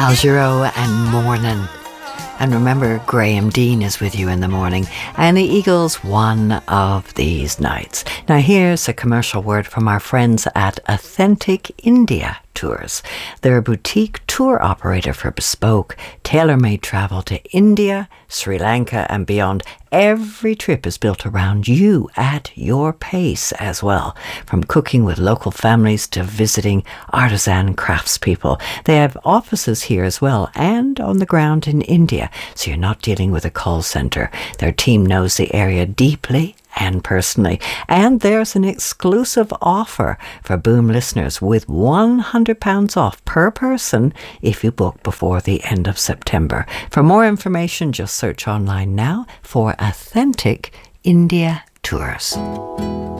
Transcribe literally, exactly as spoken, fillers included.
Al Giro and Morning. And remember, Graham Dean is with you in the morning, and the Eagles one of these nights. Now here's a commercial word from our friends at Authentic India Tours. They're a boutique tour operator for bespoke, tailor-made travel to India, Sri Lanka and beyond. Every trip is built around you at your pace as well. From cooking with local families to visiting artisan craftspeople. They have offices here as well and on the ground in India, so you're not dealing with a call centre. Their team knows the area deeply and personally. And there's an exclusive offer for Boom listeners with one hundred pounds off per person if you book before the end of September. For more information, just search online now for Authentic India Tours.